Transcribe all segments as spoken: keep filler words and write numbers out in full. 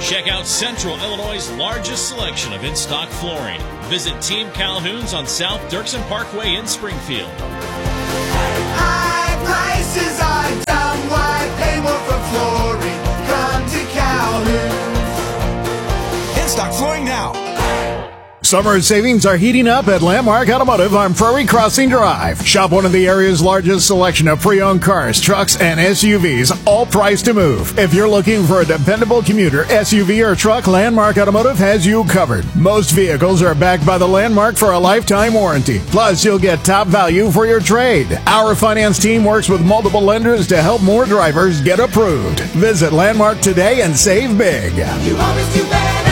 Check out Central Illinois' largest selection of in-stock flooring. Visit Team Calhoun's on South Dirksen Parkway in Springfield. High prices are down. Why pay more for flooring? Come to Calhoun's. In-stock flooring now. Summer savings are heating up at Landmark Automotive on Prairie Crossing Drive. Shop one of the area's largest selection of pre-owned cars, trucks, and S U Vs, all priced to move. If you're looking for a dependable commuter, S U V, or truck, Landmark Automotive has you covered. Most vehicles are backed by the Landmark for a lifetime warranty. Plus, you'll get top value for your trade. Our finance team works with multiple lenders to help more drivers get approved. Visit Landmark today and save big. You always do better.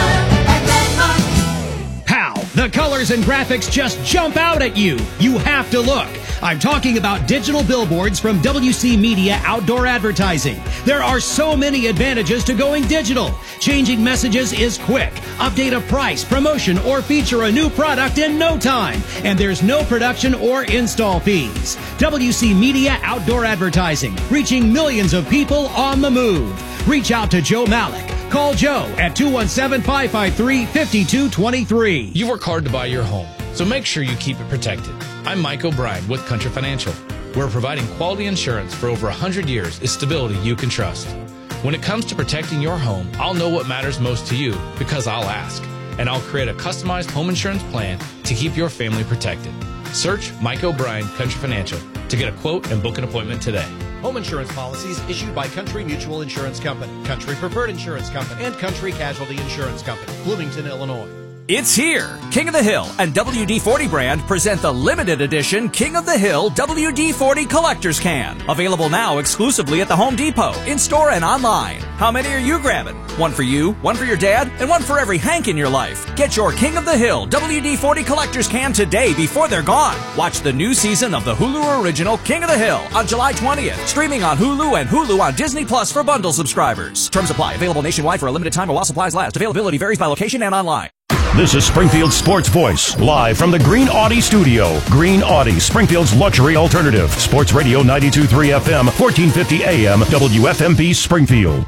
The colors and graphics just jump out at you. You have to look. I'm talking about digital billboards from W C Media Outdoor Advertising. There are so many advantages to going digital. Changing messages is quick. Update a price, promotion, or feature a new product in no time. And there's no production or install fees. W C Media Outdoor Advertising, reaching millions of people on the move. Reach out to Joe Malik. Call Joe at two one seven, five five three, five two two three. You work hard to buy your home, so make sure you keep it protected. I'm Mike O'Brien with Country Financial. We're providing quality insurance for over one hundred years is stability you can trust. When it comes to protecting your home, I'll know what matters most to you because I'll ask. And I'll create a customized home insurance plan to keep your family protected. Search Mike O'Brien Country Financial to get a quote and book an appointment today. Home insurance policies issued by Country Mutual Insurance Company, Country Preferred Insurance Company, and Country Casualty Insurance Company, Bloomington, Illinois. It's here. King of the Hill and W D forty brand present the limited edition King of the Hill W D forty Collector's Can. Available now exclusively at the Home Depot, in-store and online. How many are you grabbing? One for you, one for your dad, and one for every Hank in your life. Get your King of the Hill W D forty Collector's Can today before they're gone. Watch the new season of the Hulu original King of the Hill on July twentieth. Streaming on Hulu and Hulu on Disney Plus for bundle subscribers. Terms apply. Available nationwide for a limited time while supplies last. Availability varies by location and online. This is Springfield's Sports Voice, live from the Green Audi studio. Green Audi, Springfield's luxury alternative. Sports Radio ninety-two point three F M, fourteen fifty A M, W F M B Springfield.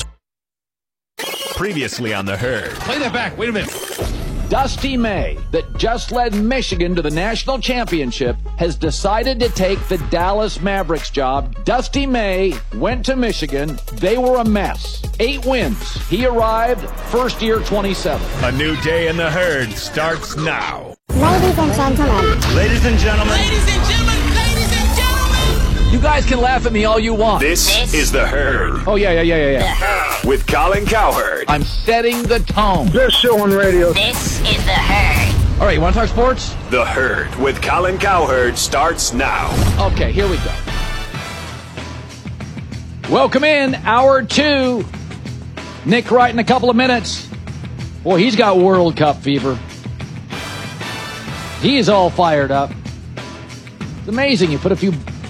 Previously on The Herd. Play that back. Wait a minute. Dusty May, that just led Michigan to the national championship, has decided to take the Dallas Mavericks job. Dusty May went to Michigan. They were a mess. Eight wins. He arrived first year twenty-seven. A new day in The Herd starts now. Ladies and gentlemen. Ladies and gentlemen. Ladies and gentlemen. Ladies and gentlemen. You guys can laugh at me all you want. This, this is The Herd. Oh, yeah, yeah, yeah, yeah, yeah. The Herd. With Colin Cowherd. I'm setting the tone. Best show on radio. This is The Herd. All right, you want to talk sports? The Herd with Colin Cowherd starts now. Okay, here we go. Welcome in, hour two. Nick Wright in a couple of minutes. Boy, he's got World Cup fever. He is all fired up. It's amazing. You put a few,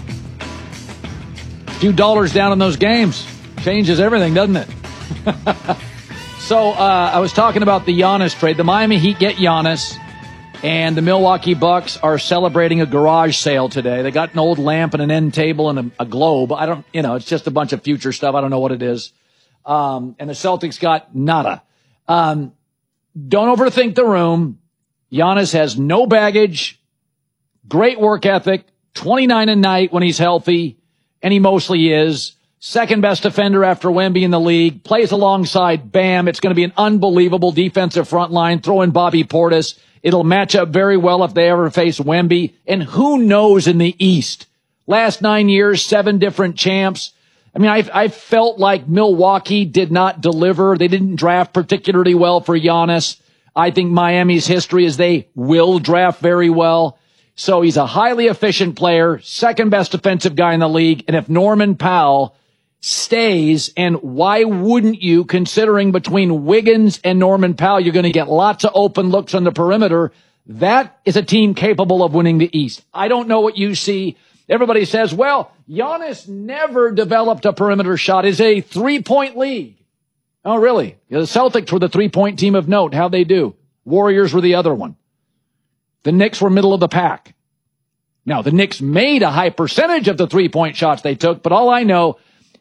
few dollars down in those games. Changes everything, doesn't it? So uh, I was talking about the Giannis trade. The Miami Heat get Giannis, and the Milwaukee Bucks are celebrating a garage sale today. They got an old lamp and an end table and a, a globe. I don't, you know, it's just a bunch of future stuff. I don't know what it is. Um, and the Celtics got nada. Um, don't overthink the room. Giannis has no baggage, great work ethic, twenty-nine a night when he's healthy, and he mostly is. Second best defender after Wemby in the league, plays alongside Bam. It's going to be an unbelievable defensive front line. Throw in Bobby Portis. It'll match up very well if they ever face Wemby. And who knows in the East? Last nine years, seven different champs. I mean, I, I felt like Milwaukee did not deliver. They didn't draft particularly well for Giannis. I think Miami's history is they will draft very well. So he's a highly efficient player, second best defensive guy in the league. And if Norman Powell stays, and why wouldn't you, considering between Wiggins and Norman Powell, you're going to get lots of open looks on the perimeter. That is a team capable of winning the East. I don't know what you see. Everybody says, well, Giannis never developed a perimeter shot. It's a three-point league. Oh, really? The Celtics were the three-point team of note. How'd they do? Warriors were the other one. The Knicks were middle of the pack. Now, the Knicks made a high percentage of the three-point shots they took, but all I know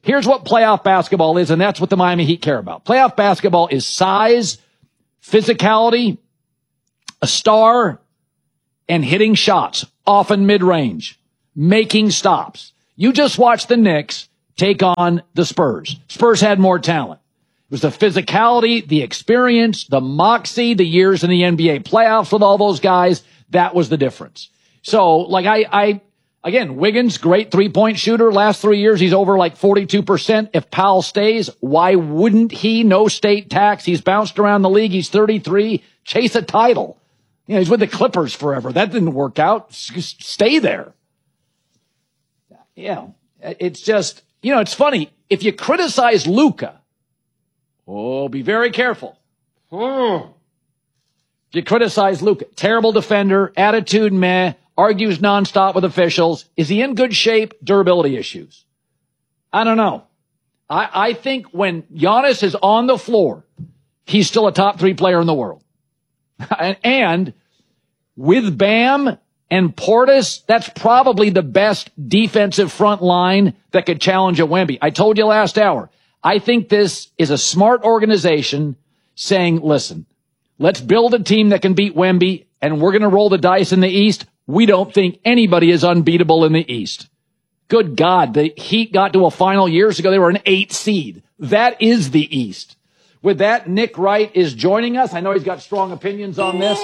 Here's what playoff basketball is, and that's what the Miami Heat care about. Playoff basketball is size, physicality, a star, and hitting shots, often mid-range, making stops. You just watch the Knicks take on the Spurs. Spurs had more talent. It was the physicality, the experience, the moxie, the years in the N B A playoffs with all those guys. That was the difference. So, like, I, I, again, Wiggins, great three-point shooter. Last three years, he's over like forty-two percent. If Powell stays, why wouldn't he? No state tax. He's bounced around the league. He's thirty-three. Chase a title. You know, he's with the Clippers forever. That didn't work out. S- stay there. Yeah. It's just, you know, it's funny. If you criticize Luka, oh, be very careful. Oh. If you criticize Luka, terrible defender, attitude meh, argues nonstop with officials. Is he in good shape? Durability issues. I don't know. I, I think when Giannis is on the floor, he's still a top three player in the world. and, and with Bam and Portis, that's probably the best defensive front line that could challenge a Wemby. I told you last hour, I think this is a smart organization saying, listen, let's build a team that can beat Wemby, and we're going to roll the dice in the East. We don't think anybody is unbeatable in the East. Good God, the Heat got to a final years ago. They were an eight seed. That is the East. With that, Nick Wright is joining us. I know he's got strong opinions on this.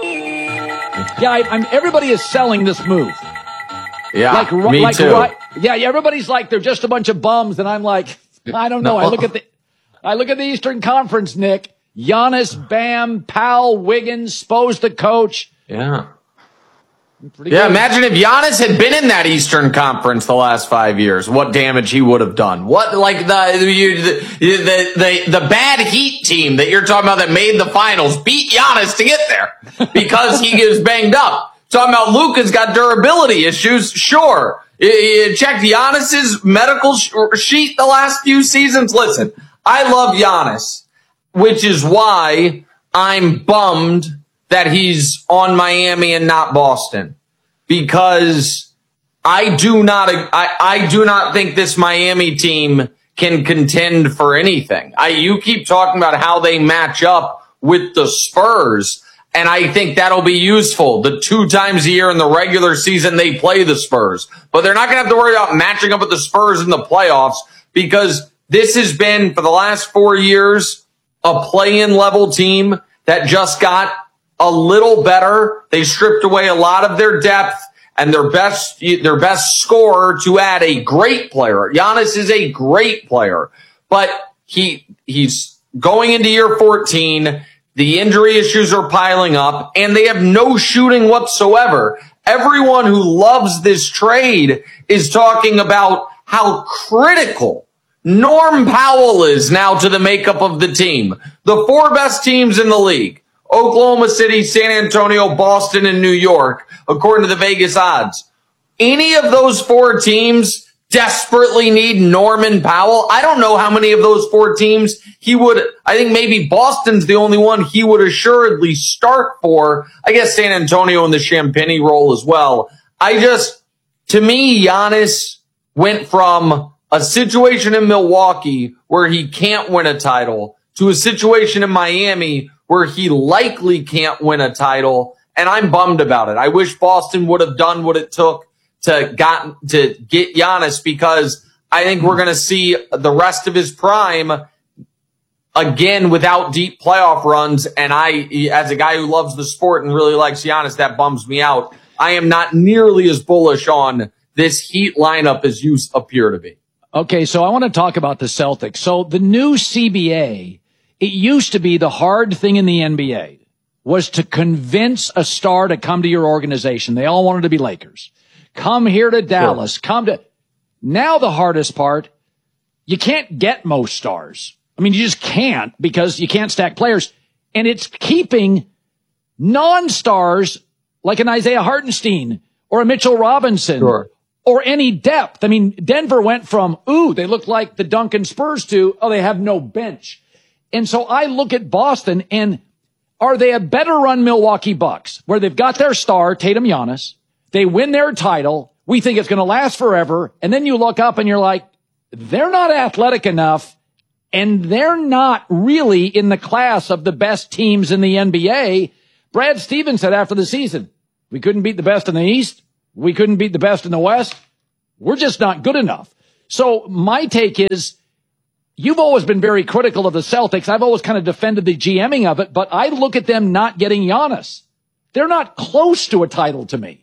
Yeah, I, I'm, everybody is selling this move. Yeah, like, me like, too. Right, yeah, everybody's like, they're just a bunch of bums, and I'm like, I don't know. No. I look at the, I look at the Eastern Conference, Nick. Giannis, Bam, Powell, Wiggins, Spo's the coach. Yeah. Pretty yeah, good. Imagine if Giannis had been in that Eastern Conference the last five years, what damage he would have done. What, like the, you, the, the, the, the bad Heat team that you're talking about that made the finals beat Giannis to get there because he gets banged up. Talking about Luka's got durability issues. Sure. You, you check Giannis's medical sh- sheet the last few seasons. Listen, I love Giannis, which is why I'm bummed that he's on Miami and not Boston, because I do not, I, I do not think this Miami team can contend for anything. I, you keep talking about how they match up with the Spurs, and I think that'll be useful. The two times a year in the regular season, they play the Spurs, but they're not going to have to worry about matching up with the Spurs in the playoffs, because this has been, for the last four years, a play-in level team that just got a little better. They stripped away a lot of their depth and their best, their best scorer to add a great player. Giannis is a great player, but he, he's going into year fourteen. The injury issues are piling up and they have no shooting whatsoever. Everyone who loves this trade is talking about how critical Norm Powell is now to the makeup of the team. The four best teams in the league, Oklahoma City, San Antonio, Boston, and New York, according to the Vegas odds. Any of those four teams desperately need Norman Powell. I don't know how many of those four teams he would, I think maybe Boston's the only one he would assuredly start for. I guess San Antonio in the Champagny role as well. I just, to me, Giannis went from a situation in Milwaukee where he can't win a title to a situation in Miami where he likely can't win a title, and I'm bummed about it. I wish Boston would have done what it took to got to get Giannis, because I think we're going to see the rest of his prime again without deep playoff runs, and I, as a guy who loves the sport and really likes Giannis, that bums me out. I am not nearly as bullish on this Heat lineup as you appear to be. Okay, so I want to talk about the Celtics. So the new C B A, it used to be the hard thing in the N B A was to convince a star to come to your organization. They all wanted to be Lakers. Come here to Dallas. Sure. Come to. Now the hardest part, you can't get most stars. I mean, you just can't, because you can't stack players. And it's keeping non-stars like an Isaiah Hartenstein or a Mitchell Robinson. Sure. Or any depth. I mean, Denver went from, ooh, they look like the Duncan Spurs to, oh, they have no bench. And so I look at Boston, and are they a better run Milwaukee Bucks, where they've got their star, Tatum Giannis, they win their title, we think it's going to last forever, and then you look up and you're like, they're not athletic enough, and they're not really in the class of the best teams in the N B A. Brad Stevens said after the season, we couldn't beat the best in the East. We couldn't beat the best in the West. We're just not good enough. So my take is, you've always been very critical of the Celtics. I've always kind of defended the GMing of it, but I look at them not getting Giannis. They're not close to a title to me.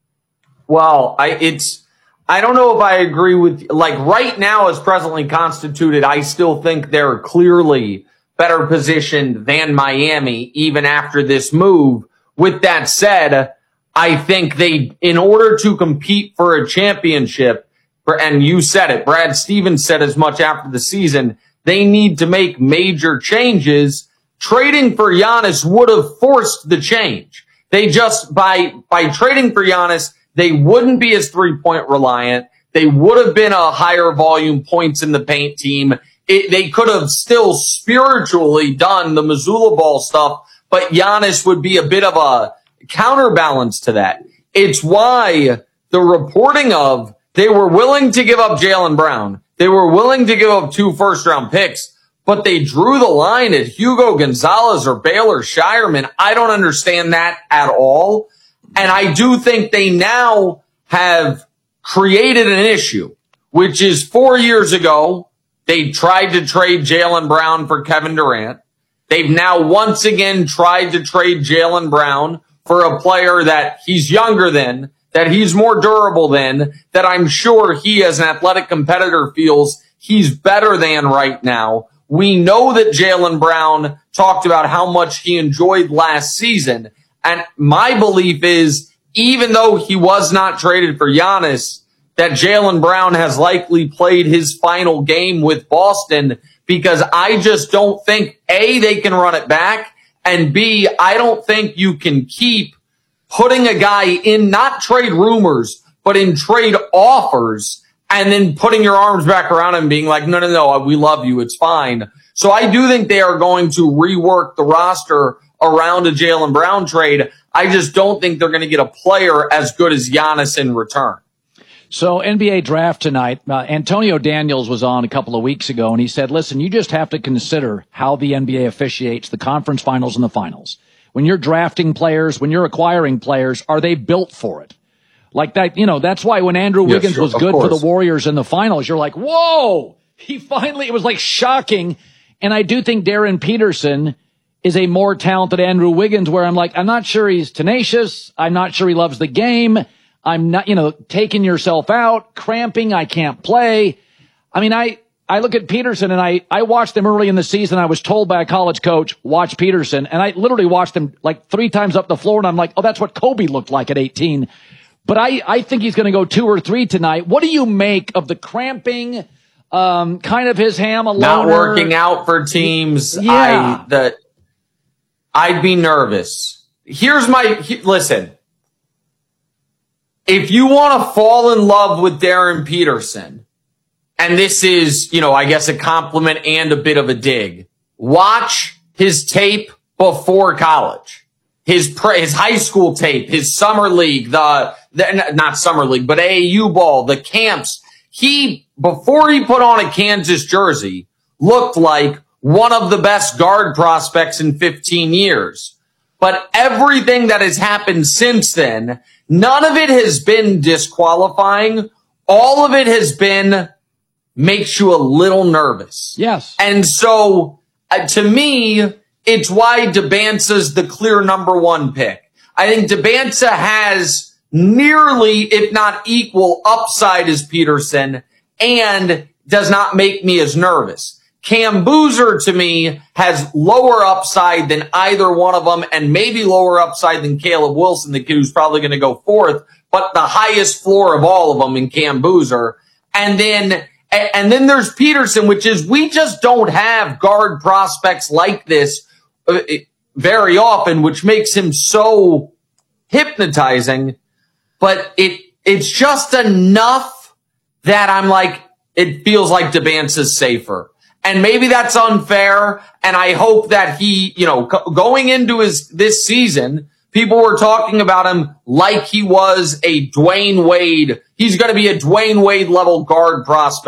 Well, I, it's, I don't know if I agree with, like right now as presently constituted, I still think they're clearly better positioned than Miami, even after this move. With that said, I think they, in order to compete for a championship, and you said it, Brad Stevens said as much after the season, they need to make major changes. Trading for Giannis would have forced the change. They just, by, by trading for Giannis, they wouldn't be as three-point reliant. They would have been a higher volume points in the paint team. It, they could have still spiritually done the Missoula ball stuff, but Giannis would be a bit of a counterbalance to that. It's why the reporting of they were willing to give up Jaylen Brown. They were willing to give up two first-round picks, but they drew the line at Hugo Gonzalez or Baylor Shireman. I don't understand that at all. And I do think they now have created an issue, which is four years ago, they tried to trade Jaylen Brown for Kevin Durant. They've now once again tried to trade Jaylen Brown for a player that he's younger than, that he's more durable than, that I'm sure he as an athletic competitor feels he's better than right now. We know that Jaylen Brown talked about how much he enjoyed last season. And my belief is, even though he was not traded for Giannis, that Jaylen Brown has likely played his final game with Boston, because I just don't think, A, they can run it back, and B, I don't think you can keep putting a guy in not trade rumors, but in trade offers, and then putting your arms back around him being like, no, no, no, we love you, it's fine. So I do think they are going to rework the roster around a Jaylen Brown trade. I just don't think they're going to get a player as good as Giannis in return. So N B A draft tonight, uh, Antonio Daniels was on a couple of weeks ago, and he said, listen, you just have to consider how the N B A officiates the conference finals and the finals. When you're drafting players, when you're acquiring players, are they built for it? Like that, you know, that's why when Andrew Yes, Wiggins sure, was of good for course. the Warriors in the finals, you're like, whoa, he finally, it was like shocking. And I do think Darren Peterson is a more talented Andrew Wiggins, where I'm like, I'm not sure he's tenacious. I'm not sure he loves the game. I'm not, you know, taking yourself out, cramping. I can't play. I mean, I, I look at Peterson, and I, I watched him early in the season. I was told by a college coach, watch Peterson. And I literally watched him like three times up the floor, and I'm like, oh, that's what Kobe looked like at eighteen. But I, I think he's going to go two or three tonight. What do you make of the cramping, um, kind of his ham alone? Not working out for teams. Yeah. I, the, I'd be nervous. Here's my, he, listen. If you want to fall in love with Darren Peterson, and this is, you know, I guess a compliment and a bit of a dig, watch his tape before college. His pre, his high school tape, his summer league, the, the, not summer league, but A A U ball, the camps. He, before he put on a Kansas jersey, looked like one of the best guard prospects in fifteen years. But everything that has happened since then, none of it has been disqualifying. All of it has been makes you a little nervous. Yes. And so, uh, to me, it's why Debansa's the clear number one pick. I think Debansa has nearly, if not equal, upside as Peterson, and does not make me as nervous. Cam Boozer, to me, has lower upside than either one of them, and maybe lower upside than Caleb Wilson, the kid who's probably going to go fourth, but the highest floor of all of them in Cam Boozer. And then, and then there's Peterson, which is, we just don't have guard prospects like this very often, which makes him so hypnotizing. But it, it's just enough that I'm like, it feels like Debansa's safer. And maybe that's unfair, and I hope that he, you know, co- going into his this season, people were talking about him like he was a Dwayne Wade. He's going to be a Dwayne Wade level guard prospect.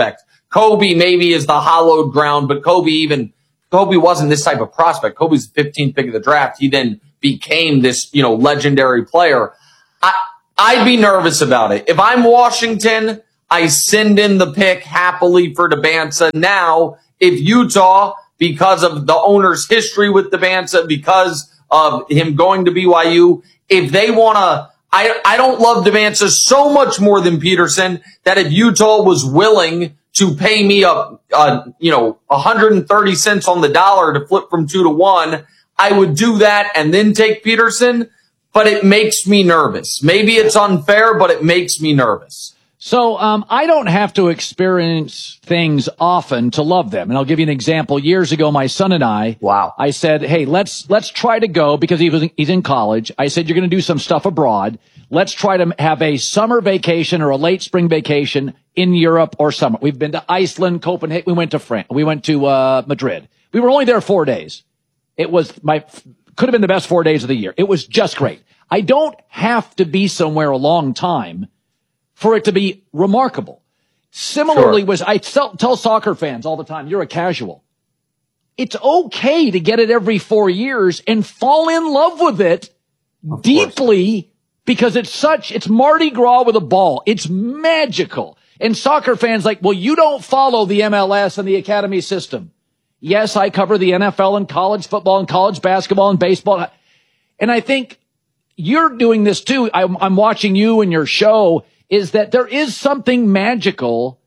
Kobe maybe is the hallowed ground, but Kobe even, Kobe wasn't this type of prospect. Kobe's the fifteenth pick of the draft. He then became this, you know, legendary player. I, I'd be nervous about it. If I'm Washington, I send in the pick happily for Debanza. Now, if Utah, because of the owner's history with Debanza, because of him going to B Y U, if they want to, I, I don't love Debanza so much more than Peterson that if Utah was willing to pay me a, a you know, one hundred thirty cents on the dollar to flip from two to one, I would do that and then take Peterson, but it makes me nervous. Maybe it's unfair, but it makes me nervous. So um, I don't have to experience things often to love them. And I'll give you an example. Years ago, my son and I, wow, I said, hey, let's let's try to go, because he was he's in college. I said, you're going to do some stuff abroad. Let's try to have a summer vacation or a late spring vacation in Europe or summer. We've been to Iceland, Copenhagen. We went to France. We went to uh, Madrid. We were only there four days. It was my could have been the best four days of the year. It was just great. I don't have to be somewhere a long time for it to be remarkable. Similarly, sure. was I tell, tell soccer fans all the time, you're a casual. It's okay to get it every four years and fall in love with it of deeply course. Because it's such, it's Mardi Gras with a ball. It's magical. And soccer fans like, well, you don't follow the M L S and the academy system. Yes, I cover the N F L and college football and college basketball and baseball. And I think you're doing this too. I'm, I'm watching you and your show, is that there is something magical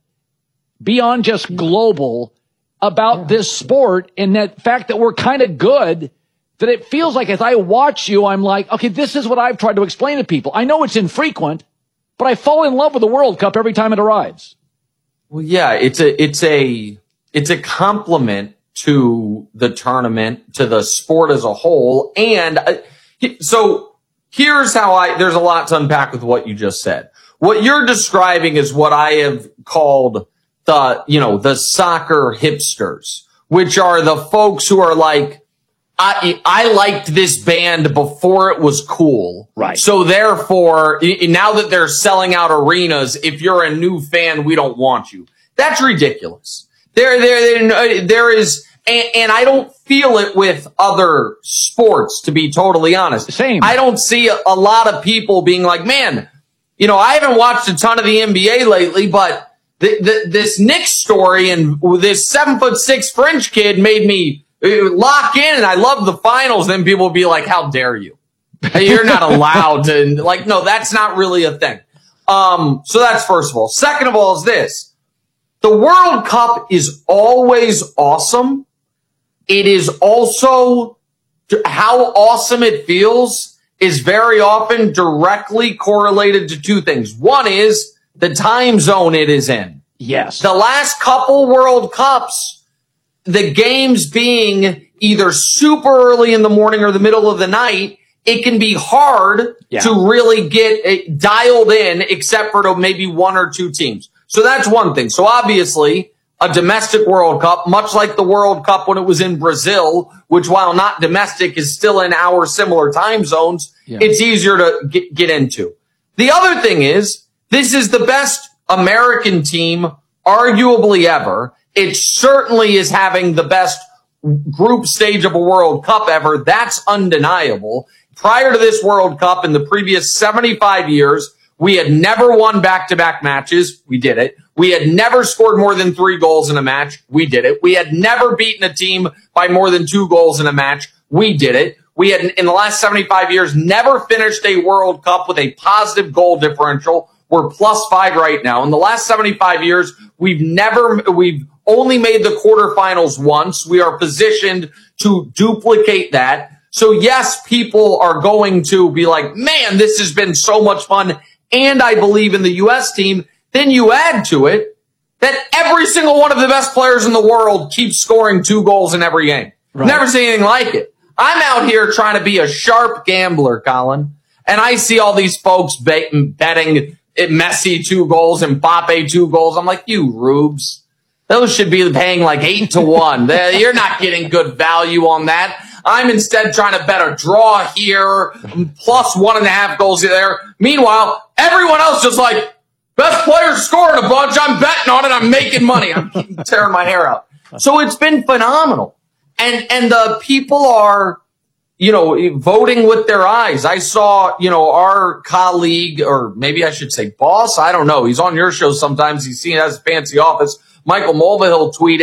beyond just global about yeah. this sport, and that fact that we're kind of good, that it feels like as I watch you, I'm like, okay, this is what I've tried to explain to people. I know it's infrequent, but I fall in love with the World Cup every time it arrives. Well, yeah, it's a, it's a, it's a compliment to the tournament, to the sport as a whole. And uh, so here's how I, there's a lot to unpack with what you just said. What you're describing is what I have called the, you know, the soccer hipsters, which are the folks who are like, I, I liked this band before it was cool. Right. So therefore, now that they're selling out arenas, if you're a new fan, we don't want you. That's ridiculous. There, there, there, there is, and, and I don't feel it with other sports, to be totally honest. Same. I don't see a, a lot of people being like, man, you know, I haven't watched a ton of the N B A lately, but the, the, this Knicks story and this seven foot six French kid made me lock in, and I love the finals. Then people will be like, how dare you? You're not allowed to, like, no, that's not really a thing. Um, so that's first of all. Second of all is this. The World Cup is always awesome. It is also how awesome it feels is very often directly correlated to two things. One is the time zone it is in. Yes. The last couple World Cups, the games being either super early in the morning or the middle of the night, it can be hard yeah. to really get it dialed in, except for maybe one or two teams. So that's one thing. So obviously, a domestic World Cup, much like the World Cup when it was in Brazil, which while not domestic is still in our similar time zones, yeah. it's easier to get, get into. The other thing is, this is the best American team arguably ever. It certainly is having the best group stage of a World Cup ever. That's undeniable. Prior to this World Cup, in the previous seventy-five years, we had never won back-to-back matches. We did it. We had never scored more than three goals in a match. We did it. We had never beaten a team by more than two goals in a match. We did it. We had, in the last seventy-five years, never finished a World Cup with a positive goal differential. We're plus five right now. In the last seventy-five years, we've never, we've only made the quarterfinals once. We are positioned to duplicate that. So yes, people are going to be like, man, this has been so much fun. And I believe in the U S team. Then you add to it that every single one of the best players in the world keeps scoring two goals in every game. Right. Never seen anything like it. I'm out here trying to be a sharp gambler, Colin, and I see all these folks betting, betting Messi two goals and Mbappe two goals. I'm like, you rubes. Those should be paying like eight to one. You're not getting good value on that. I'm instead trying to bet a draw here, plus one and a half goals there. Meanwhile, everyone else just like, Best player scoring a bunch. I'm betting on it. I'm making money. I'm tearing my hair out. So it's been phenomenal. And, and the people are, you know, voting with their eyes. I saw, you know, our colleague, or maybe I should say boss. I don't know. He's on your show sometimes. He's seen as a fancy office. Michael Mulvihill tweeted